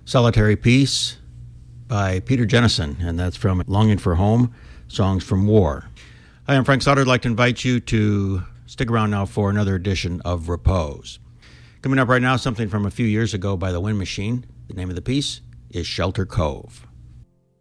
Solitary Peace by Peter Jennison, and that's from Longing for Home, Songs from War. Hi, I'm Frank Sauter. I'd like to invite you to stick around now for another edition of Repose. Coming up right now, something from a few years ago by the Wind Machine. The name of the piece is Shelter Cove.